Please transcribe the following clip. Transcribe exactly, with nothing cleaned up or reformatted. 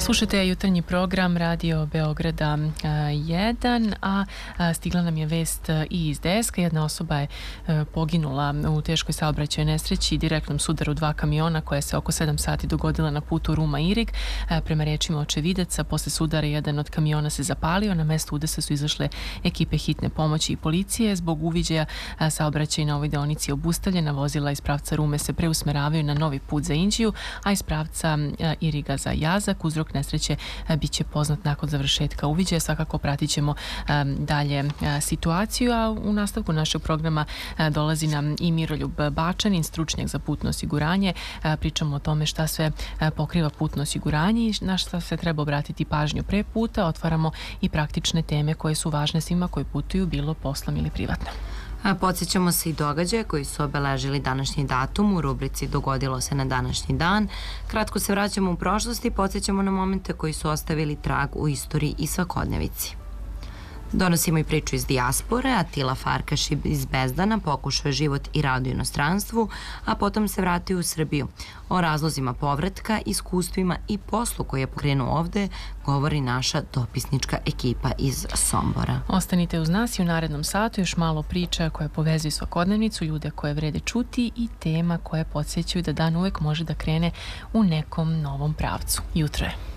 Slušajte jutarnji program Radio Beograda jedan, a stigla nam je vest i iz Deska. Jedna osoba je poginula u teškoj saobraćajnoj nesreći, direktnom sudaru dva kamiona koja se oko sedam sati dogodila na putu Ruma-Irig. Prema rečima očevidaca, posle sudara jedan od kamiona se zapalio. Na mesto udesa su izašle ekipe hitne pomoći i policije. Zbog uviđaja saobraćaj na ovoj deonici je obustavljena. Vozila iz pravca Rume se preusmeravaju na novi put za Inđiju, a iz pravca Iriga za Jazak. Uzrok nesreće bit će poznat nakon završetka uviđaja. Svakako pratit ćemo dalje situaciju, a u nastavku našeg programa dolazi nam i Miroljub Bačanin, stručnjak za putno osiguranje. Pričamo o tome šta sve pokriva putno osiguranje i na šta se treba obratiti pažnju pre puta. Otvaramo i praktične teme koje su važne svima koji putuju, bilo poslom ili privatno. Podsjećamo se i događaje koji su obeležili današnji datum u rubrici Dogodilo se na današnji dan. Kratko se vraćamo u prošlost i podsjećamo na momente koji su ostavili trag u istoriji i svakodnevici. Donosimo i priču iz dijaspore. Atila Farkaš iz Bezdana pokušao je život i rad u inostranstvu, a potom se vratio u Srbiju. O razlozima povratka, iskustvima i poslu koji je pokrenuo ovde govori naša dopisnička ekipa iz Sombora. Ostanite uz nas i u narednom satu još malo priča koje povezuju svakodnevnicu, ljude koje vrede čuti i tema koje podsjećaju da dan uvek može da krene u nekom novom pravcu. Jutro je.